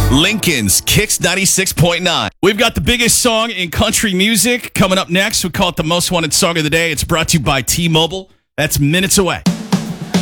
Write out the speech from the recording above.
Lincoln's Kicks 96.9. We've got the biggest song in country music coming up next. We call it the Most Wanted Song of the Day. It's brought to you by T-Mobile. That's minutes away.